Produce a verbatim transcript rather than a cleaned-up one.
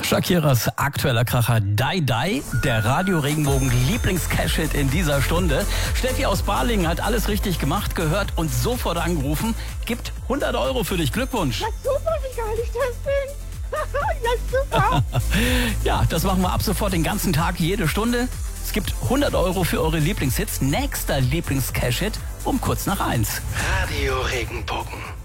Shakiras aktueller Kracher Die Die, der Radio-Regenbogen Lieblings-Cash-Hit in dieser Stunde. Steffi aus Balingen hat alles richtig gemacht, gehört und sofort angerufen. Gibt hundert Euro für dich. Glückwunsch. Ja, super, wie geil ich das bin. Ja, super. Ja, das machen wir ab sofort den ganzen Tag, jede Stunde. Es gibt hundert Euro für eure Lieblingshits. Nächster Lieblings-Cash-Hit um kurz nach eins. Radio Regenbogen.